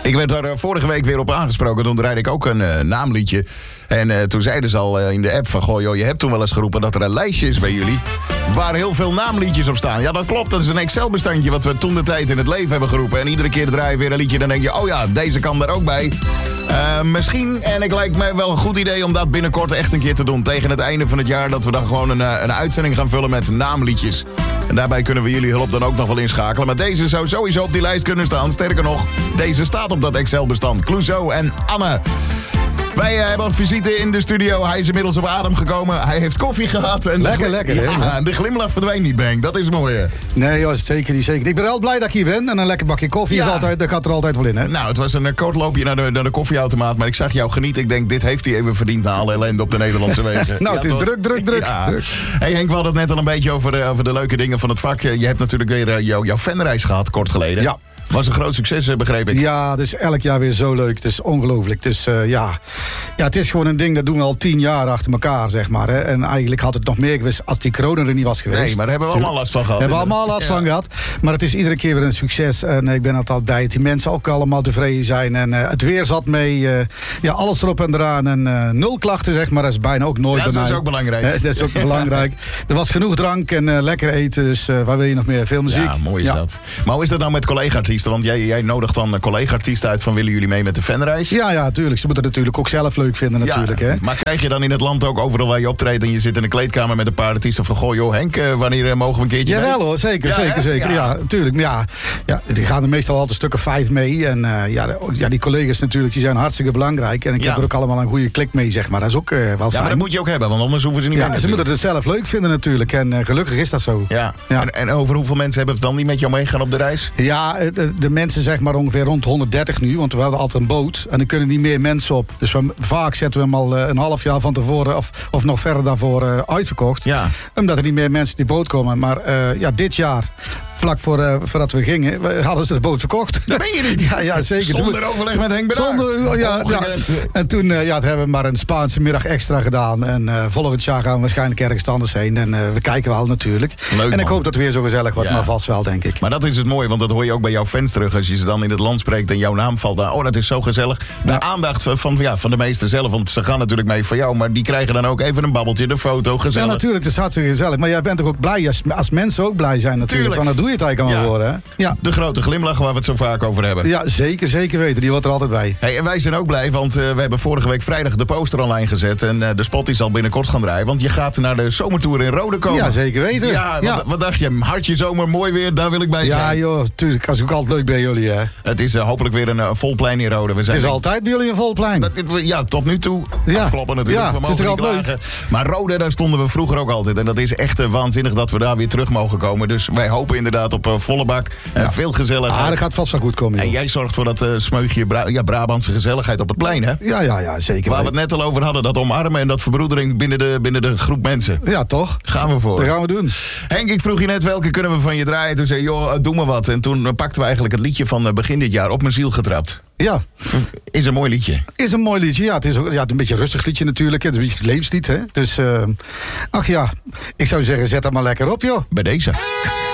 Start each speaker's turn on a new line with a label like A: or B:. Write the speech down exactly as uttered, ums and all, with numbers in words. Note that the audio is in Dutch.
A: Ik werd daar uh, vorige week weer op aangesproken. Toen draaide ik ook een uh, naamliedje. En uh, toen zeiden ze al uh, in de app van... Goh, joh, je hebt toen wel eens geroepen dat er een lijstje is bij jullie... waar heel veel naamliedjes op staan. Ja, dat klopt. Dat is een Excel-bestandje wat we toen de tijd in het leven hebben geroepen. En iedere keer draai je weer een liedje. Dan denk je, oh ja, deze kan daar ook bij. Uh, misschien, en ik lijkt mij wel een goed idee om dat binnenkort echt een keer te doen. Tegen het einde van het jaar dat we dan gewoon een, een uitzending gaan vullen met naamliedjes. En daarbij kunnen we jullie hulp dan ook nog wel inschakelen. Maar deze zou sowieso op die lijst kunnen staan. Sterker nog, deze staat op dat Excel-bestand. Clouseau en Anne. Wij uh, hebben een visite in de studio. Hij is inmiddels op adem gekomen. Hij heeft koffie gehad. En
B: lekker,
A: de
B: lekker.
A: Ja, hè? De glimlach verdwijnt niet, Benk. Dat is mooi, hè?
B: Nee, joh, zeker niet. Zeker. Ik ben wel blij dat ik hier ben. En een lekker bakje koffie
A: ja.
B: is altijd, dat gaat er altijd wel in, hè?
A: Nou, het was een uh, kort loopje naar de, naar de koffieautomaat. Maar ik zag jou genieten. Ik denk, dit heeft hij even verdiend na alle ellende op de Nederlandse wegen.
B: nou, ja, het is toch? druk, druk, druk.
A: Ja.
B: druk.
A: Hey Henk, we hadden het net al een beetje over, uh, over de leuke dingen van het vak. Je hebt natuurlijk weer uh, jou, jouw fanreis gehad, kort geleden.
B: Ja.
A: Was een groot succes, begreep ik.
B: Ja, dus elk jaar weer zo leuk. Het is ongelooflijk. Dus uh, ja. ja, het is gewoon een ding, dat doen we al tien jaar achter elkaar, zeg maar. Hè. En eigenlijk had het nog meer geweest als die corona er niet was geweest.
A: Nee, maar daar hebben we allemaal last van gehad.
B: Hebben we allemaal last
A: ja.
B: van gehad. Maar het is iedere keer weer een succes. En ik ben altijd blij dat die mensen ook allemaal tevreden zijn. En uh, het weer zat mee. Uh, ja, alles erop en eraan. En uh, nul klachten, zeg maar. Dat is bijna ook nooit
A: ja,
B: bij mij.
A: Dat is ook belangrijk.
B: Uh, dat is ook belangrijk. Er was genoeg drank en uh, lekker eten. Dus uh, waar wil je nog meer? Veel muziek.
A: Ja, mooi is
B: ja.
A: dat. Maar hoe is dat nou met collega-artiesten? Want jij, jij nodigt dan collega-artiesten uit van... willen jullie mee met de fanreis?
B: Ja, ja, tuurlijk. Ze moeten het natuurlijk ook zelf leuk vinden, natuurlijk.
A: Ja,
B: hè?
A: maar krijg je dan in het land ook overal waar je optreedt... en je zit in een kleedkamer met een paar artiesten van... goh joh Henk, uh, wanneer uh, mogen we een keertje
B: Jawel
A: mee?
B: hoor, zeker,
A: Ja,
B: zeker,
A: hè?
B: zeker. Ja,
A: Ja.
B: natuurlijk. Maar ja, ja, die gaan er meestal altijd stukken vijf mee. En uh, ja, de, ja, die collega's natuurlijk, die zijn hartstikke belangrijk. En ik
A: Ja.
B: heb er ook allemaal een goede klik mee, zeg maar. Dat is ook uh, wel fijn.
A: Ja, maar dat moet je ook hebben, want anders hoeven ze niet
B: ja,
A: mee.
B: ze moeten het zelf leuk vinden natuurlijk. En uh, gelukkig is dat zo.
A: Ja.
B: Ja.
A: En, en over hoeveel mensen hebben het dan niet met jou meegaan op de reis?
B: Ja, de, de mensen zeg maar ongeveer rond honderddertig nu. Want we hadden altijd een boot. En er kunnen niet meer mensen op. Dus we, vaak zetten we hem al uh, een half jaar van tevoren... of, of nog verder daarvoor uh, uitverkocht.
A: Ja.
B: Omdat er niet meer mensen die boot komen. Maar uh, ja, dit jaar... Vlak voor, uh, voordat we gingen, we hadden ze de boot verkocht.
A: Dat ben je niet.
B: Ja, ja, zeker.
A: Zonder overleg met Henk Bedaar.
B: Zonder, ja, ja. En toen uh, ja, hebben we maar een Spaanse middag extra gedaan. En uh, volgend jaar gaan we waarschijnlijk ergens anders heen. En uh, we kijken wel natuurlijk.
A: Leuk,
B: en ik
A: man.
B: hoop dat het weer zo gezellig wordt,
A: Ja.
B: maar vast wel, denk ik.
A: Maar dat is het mooie, want dat hoor je ook bij jouw fans terug. Als je ze dan in het land spreekt en jouw naam valt daar. Oh, dat is zo gezellig. De
B: Ja.
A: aandacht van, van, ja, van de meesten zelf. Want ze gaan natuurlijk mee voor jou. Maar die krijgen dan ook even een babbeltje, de foto, gezellig.
B: Ja, natuurlijk, het is hartstikke gezellig. Maar jij bent toch ook blij als, als mensen ook blij zijn natuurlijk.
A: Tuurlijk.
B: Want dan doe je het eigenlijk allemaal
A: Ja.
B: voor, hè? Ja.
A: De grote glimlach waar we het zo vaak over hebben.
B: Ja, zeker, zeker weten. Die hoort er altijd bij.
A: Hey, en wij zijn ook blij, want uh, we hebben vorige week vrijdag de poster online gezet. En uh, de spot is al binnenkort gaan draaien. Want je gaat naar de zomertour in Rode komen.
B: Ja, zeker weten.
A: Ja, wat,
B: ja.
A: wat dacht je? Hartje zomer, mooi weer, daar wil ik bij zijn.
B: Ja, joh, tuurlijk. Als ik ook altijd leuk bij jullie, hè.
A: Het is uh, hopelijk weer een uh, vol plein in Rode. We zijn
B: Het is altijd bij jullie een vol plein.
A: Dat, ja, tot nu toe.
B: Ja.
A: Afkloppen natuurlijk.
B: Ja,
A: we
B: het is
A: mogen
B: toch
A: niet
B: altijd
A: klagen. Maar Rode, daar stonden we vroeger ook altijd. En dat is echt uh, waanzinnig dat we daar weer terug mogen komen. Dus wij hopen inderdaad op uh, volle bak. Uh,
B: Ja.
A: Veel gezelligheid.
B: Ah, dat gaat vast wel goed komen, joh.
A: En jij zorgt voor dat uh, smeugje Bra ja, Brabantse gezelligheid op het plein, hè?
B: Ja, ja, ja, zeker.
A: Waar we het net al over hadden, dat omarmen en dat verbroedering binnen de, binnen de groep mensen.
B: Ja, toch?
A: Gaan we voor.
B: Dat gaan we doen.
A: Henk, ik vroeg je net welke kunnen we van je draaien. Toen zei je, joh, doe maar wat. En toen pakten we eigenlijk het liedje van begin dit jaar Op mijn ziel getrapt.
B: Ja.
A: Is een mooi liedje.
B: Is een mooi liedje. Ja, het is ook, ja, een beetje een rustig liedje natuurlijk. Het is een beetje het levenslied, hè. Dus, uh, ach ja, ik zou zeggen, zet dat maar lekker op, joh.
A: Bij deze.